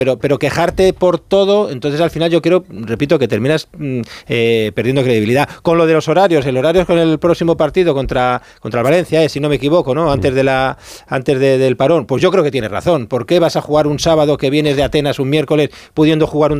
pero quejarte por todo, entonces al final yo creo, repito, que terminas perdiendo credibilidad. Con lo de los horarios, el horario es con el próximo partido contra el Valencia, si no me equivoco, ¿no? Antes del parón. Pues yo creo que tienes razón. ¿Por qué vas a jugar un sábado que vienes de Atenas un miércoles pudiendo jugar un